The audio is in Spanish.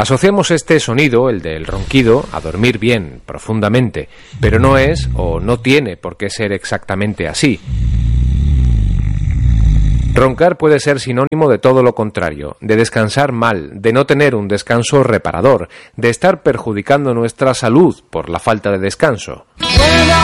Asociamos este sonido, el del ronquido, a dormir bien, profundamente, pero no es o no tiene por qué ser exactamente así. Roncar puede ser sinónimo de todo lo contrario, de descansar mal, de no tener un descanso reparador, de estar perjudicando nuestra salud por la falta de descanso.